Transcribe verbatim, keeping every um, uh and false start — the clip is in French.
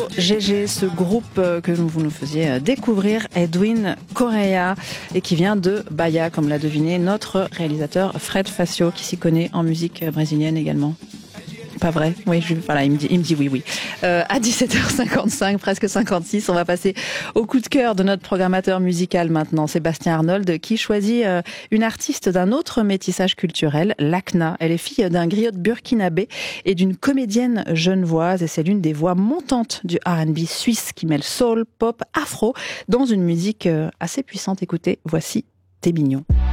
G G, ce groupe que vous nous faisiez découvrir, Edwin Correa, et qui vient de Bahia, comme l'a deviné notre réalisateur Fred Facio, qui s'y connaît en musique brésilienne également. Pas vrai? Oui, je, voilà, il me dit, il me dit oui, oui. Euh, à dix-sept heures cinquante-cinq, presque cinquante-six, on va passer au coup de cœur de notre programmateur musical maintenant, Sébastien Arnold, qui choisit euh, une artiste d'un autre métissage culturel, Lakna. Elle est fille d'un griot burkinabé et d'une comédienne genevoise, et c'est l'une des voix montantes du R and B suisse qui mêle soul, pop, afro dans une musique euh, assez puissante. Écoutez, voici T'es mignon.